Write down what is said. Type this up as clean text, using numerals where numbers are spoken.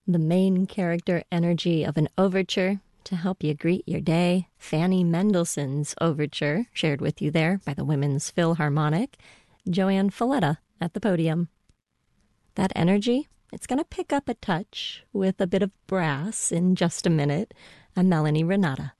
The main character energy of an overture to help you greet your day. Fanny Mendelssohn's overture, shared with you there by the Women's Philharmonic. Joanne Falletta at the podium. That energy, it's going to pick up a touch with a bit of brass in just a minute. I'm Melanie Renata.